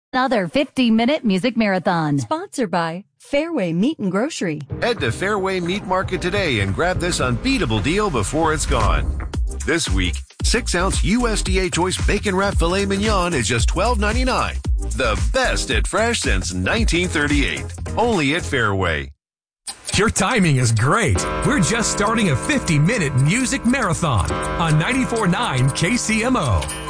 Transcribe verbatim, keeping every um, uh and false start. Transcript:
Another fifty-minute music marathon. Sponsored by Fairway Meat and Grocery. Head to Fairway Meat Market today and grab this unbeatable deal before it's gone. This week, six ounce U S D A choice bacon wrap filet mignon is just twelve ninety-nine. The best at Fresh since nineteen thirty-eight. Only at Fairway. Your timing is great. We're just starting a fifty-minute music marathon on ninety-four point nine K C M O.